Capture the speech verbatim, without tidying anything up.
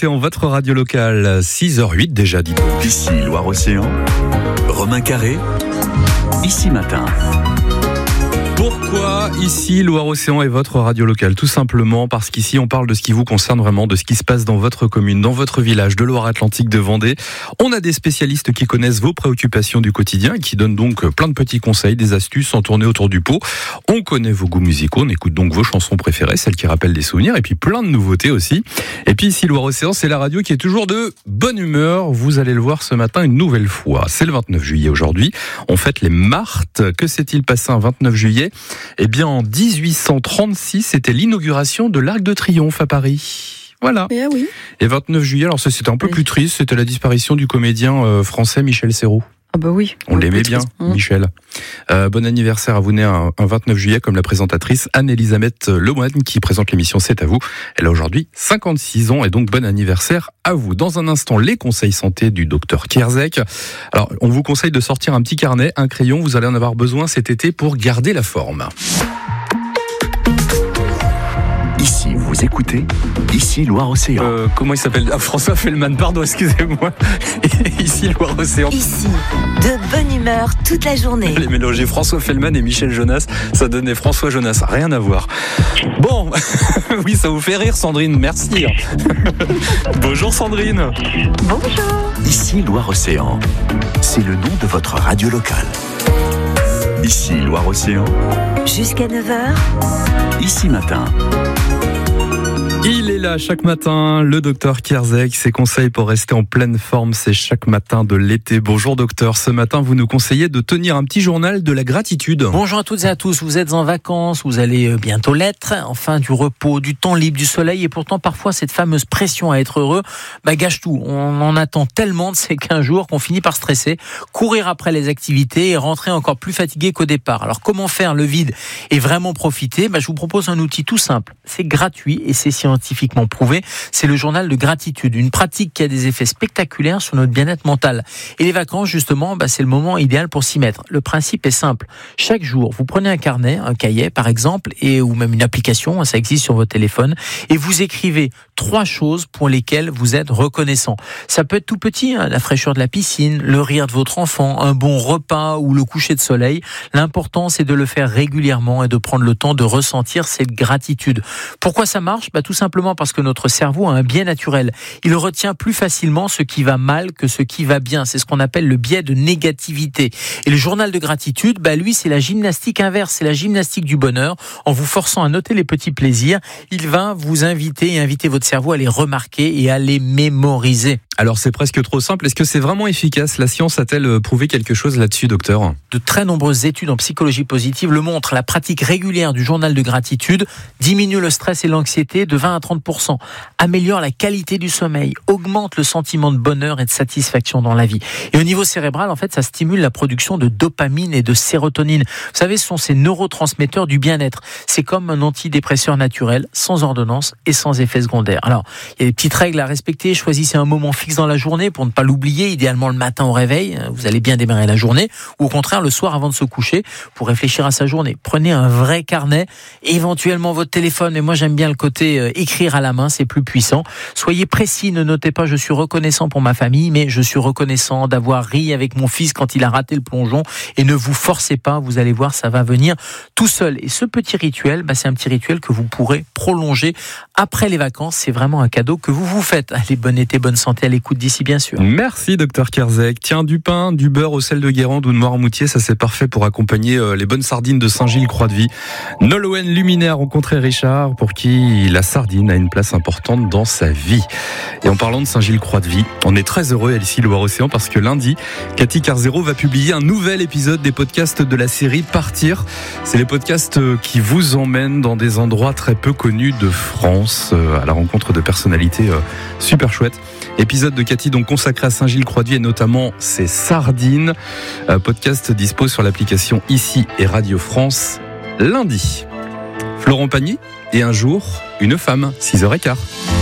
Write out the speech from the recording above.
Loire-Océan, votre radio locale, six heures huit déjà, dit. Ici Loire-Océan, Romain Carré, ici matin. Pourquoi ici Loire-Océan est votre radio locale? Tout simplement parce qu'ici on parle de ce qui vous concerne vraiment, de ce qui se passe dans votre commune, dans votre village de Loire-Atlantique, de Vendée. On a des spécialistes qui connaissent vos préoccupations du quotidien et qui donnent donc plein de petits conseils, des astuces en tournée autour du pot. On connaît vos goûts musicaux, on écoute donc vos chansons préférées, celles qui rappellent des souvenirs, et puis plein de nouveautés aussi. Et puis ici Loire-Océan, c'est la radio qui est toujours de bonne humeur. Vous allez le voir ce matin une nouvelle fois. C'est le vingt-neuf juillet aujourd'hui. On fête les Martes. Que s'est-il passé un vingt-neuf juillet? Eh bien, en dix-huit cent trente-six, c'était l'inauguration de l'Arc de Triomphe à Paris. Voilà. Et, ah oui. Et vingt-neuf juillet, alors ça c'était un peu oui. plus triste, c'était la disparition du comédien euh, français Michel Serrault. Ah bah oui. On l'aimait bien, mmh. Michel. Euh, bon anniversaire à vous, né un, un vingt-neuf juillet, comme la présentatrice Anne-Elisabeth Lemoine qui présente l'émission C'est à vous. Elle a aujourd'hui cinquante-six ans et donc bon anniversaire à vous. Dans un instant, les conseils santé du docteur Kierzek. Alors, on vous conseille de sortir un petit carnet, un crayon. Vous allez en avoir besoin cet été pour garder la forme. Ici, vous écoutez, ici Loire-Océan. Euh, comment il s'appelle? ah, François Fellman, pardon, excusez-moi. Ici Loire-Océan. Ici, de bonne humeur toute la journée. Les mélanger François Fellman et Michel Jonas, ça donnait François Jonas, rien à voir. Bon, oui, ça vous fait rire Sandrine, merci. Bonjour Sandrine. Bonjour. Ici Loire-Océan, c'est le nom de votre radio locale. Ici Loire-Océan. Jusqu'à neuf heures. Ici matin. Il est là chaque matin, le docteur Kierzek. Ses conseils pour rester en pleine forme, c'est chaque matin de l'été. Bonjour docteur, ce matin vous nous conseillez de tenir un petit journal de la gratitude. Bonjour à toutes et à tous, vous êtes en vacances, vous allez bientôt l'être, enfin du repos, du temps libre, du soleil, et pourtant parfois cette fameuse pression à être heureux bah, gâche tout. On en attend tellement de ces quinze jours qu'on finit par stresser, courir après les activités et rentrer encore plus fatigué qu'au départ. Alors comment faire le vide et vraiment profiter? bah, Je vous propose un outil tout simple, c'est gratuit et c'est scientifique. scientifiquement prouvé, c'est le journal de gratitude, une pratique qui a des effets spectaculaires sur notre bien-être mental. Et les vacances, justement, bah, c'est le moment idéal pour s'y mettre. Le principe est simple. Chaque jour, vous prenez un carnet, un cahier par exemple, et ou même une application, ça existe sur votre téléphone, et vous écrivez trois choses pour lesquelles vous êtes reconnaissant. Ça peut être tout petit, hein, la fraîcheur de la piscine, le rire de votre enfant, un bon repas ou le coucher de soleil. L'important, c'est de le faire régulièrement et de prendre le temps de ressentir cette gratitude. Pourquoi ça marche? Bah, tout simplement parce que notre cerveau a un biais naturel. Il retient plus facilement ce qui va mal que ce qui va bien. C'est ce qu'on appelle le biais de négativité. Et le journal de gratitude, bah lui, c'est la gymnastique inverse, c'est la gymnastique du bonheur. En vous forçant à noter les petits plaisirs, il va vous inviter et inviter votre cerveau à les remarquer et à les mémoriser. Alors c'est presque trop simple. Est-ce que c'est vraiment efficace? La science a-t-elle prouvé quelque chose là-dessus, docteur? De très nombreuses études en psychologie positive le montrent. La pratique régulière du journal de gratitude diminue le stress et l'anxiété de vingt à trente pour cent, améliore la qualité du sommeil, augmente le sentiment de bonheur et de satisfaction dans la vie. Et au niveau cérébral, en fait, ça stimule la production de dopamine et de sérotonine. Vous savez, ce sont ces neurotransmetteurs du bien-être. C'est comme un antidépresseur naturel, sans ordonnance et sans effet secondaire. Alors, il y a des petites règles à respecter. Choisissez un moment fixe dans la journée pour ne pas l'oublier, idéalement le matin au réveil, vous allez bien démarrer la journée, ou au contraire le soir avant de se coucher pour réfléchir à sa journée. Prenez un vrai carnet, éventuellement votre téléphone, mais moi j'aime bien le côté euh, écrire à la main, c'est plus puissant. Soyez précis, ne notez pas je suis reconnaissant pour ma famille, mais je suis reconnaissant d'avoir ri avec mon fils quand il a raté le plongeon, et ne vous forcez pas, vous allez voir, ça va venir tout seul. Et ce petit rituel, bah, c'est un petit rituel que vous pourrez prolonger après les vacances, c'est vraiment un cadeau que vous vous faites. Allez, bon été, bonne santé à l'écoute d'ici bien sûr. Merci docteur Kierzek. Tiens, du pain, du beurre au sel de Guérande ou de Noirmoutier, ça c'est parfait pour accompagner euh, les bonnes sardines de Saint-Gilles-Croix-de-Vie. Nolwenn Luminet a rencontré Richard pour qui la sardine a une place importante dans sa vie. Et en parlant de Saint-Gilles-Croix-de-Vie, on est très heureux ici Loire-Océan parce que lundi, Cathy Carzero va publier un nouvel épisode des podcasts de la série Partir. C'est les podcasts qui vous emmènent dans des endroits très peu connus de France, à la rencontre de personnalités super chouettes. Épisode de Cathy donc consacré à Saint-Gilles-Croix-de-Vie et notamment ses sardines. Euh, podcast dispo sur l'application Ici et Radio France lundi. Florent Pagny et un jour, une femme, six heures quinze.